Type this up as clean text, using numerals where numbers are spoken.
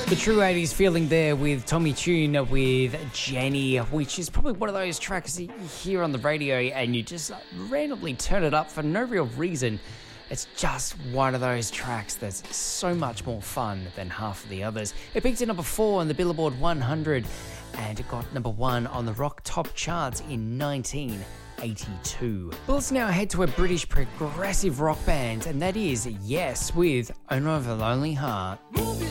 The true 80s feeling there with Tommy Tune with Jenny, which is probably one of those tracks that you hear on the radio and you just randomly turn it up for no real reason. It's just one of those tracks that's so much more fun than half of the others. It peaked at number 4 on the Billboard 100 and it got number 1 on the rock top charts in 1982. Well, let's now head to a British progressive rock band, and that is Yes with Owner of a Lonely Heart. Move